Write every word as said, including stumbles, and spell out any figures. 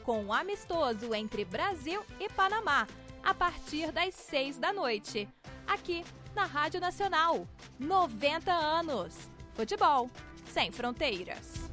com um amistoso entre Brasil e Panamá, a partir das seis da noite. Aqui na Rádio Nacional. noventa anos. Futebol sem fronteiras.